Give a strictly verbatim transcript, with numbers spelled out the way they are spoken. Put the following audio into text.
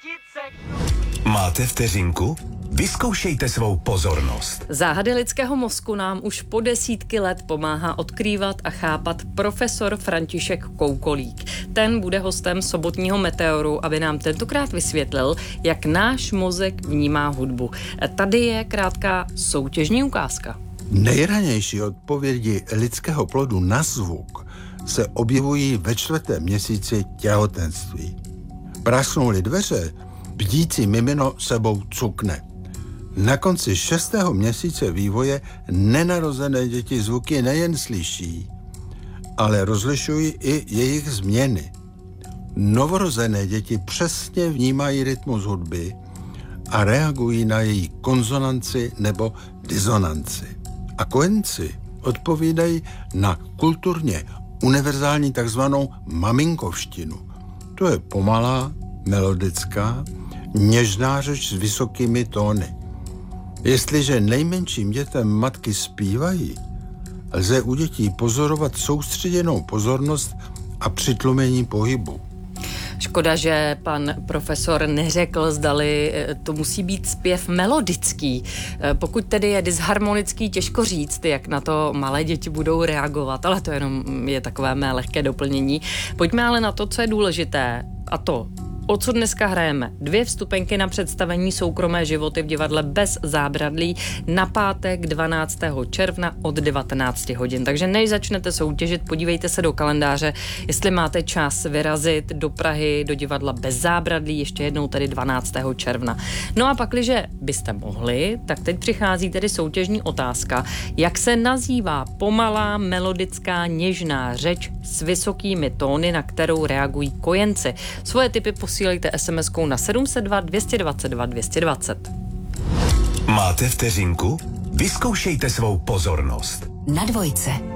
Máte vteřinku? Vyzkoušejte svou pozornost. Záhady lidského mozku nám už po desítky let pomáhá odkrývat a chápat profesor František Koukolík. Ten bude hostem sobotního Meteoru, aby nám tentokrát vysvětlil, jak náš mozek vnímá hudbu. Tady je krátká soutěžní ukázka. Nejranější odpovědi lidského plodu na zvuk se objevují ve čtvrtém měsíci těhotenství. Prasknou-li dveře, bdící mimino sebou cukne. Na konci šestého měsíce vývoje nenarozené děti zvuky nejen slyší, ale rozlišují i jejich změny. Novorozené děti přesně vnímají rytmus hudby a reagují na její konzonanci nebo disonanci. A kojenci odpovídají na kulturně univerzální takzvanou maminkovštinu. To je pomalá, melodická, něžná řeč s vysokými tóny. Jestliže nejmenším dětem matky zpívají, lze u dětí pozorovat soustředěnou pozornost a přitlumení pohybu. Škoda, že pan profesor neřekl, zdali to musí být zpěv melodický. Pokud tedy je disharmonický, těžko říct, jak na to malé děti budou reagovat, ale to jenom je takové mé lehké doplnění. Pojďme ale na to, co je důležité, a to o co dneska hrajeme? Dvě vstupenky na představení Soukromé životy v divadle Bez zábradlí na pátek dvanáctého června od devatenáct hodin. Takže než začnete soutěžit, podívejte se do kalendáře, jestli máte čas vyrazit do Prahy, do divadla Bez zábradlí, ještě jednou tedy dvanáctého června. No a pakliže byste mohli, tak teď přichází tedy soutěžní otázka, jak se nazývá pomalá, melodická, něžná řeč s vysokými tóny, na kterou reagují kojenci. Svoje tipy posílejte es em eskou na sedm set dva dvě stě dvacet dva dvě stě dvacet. Máte vteřinku? Vyzkoušejte svou pozornost. Na dvojce.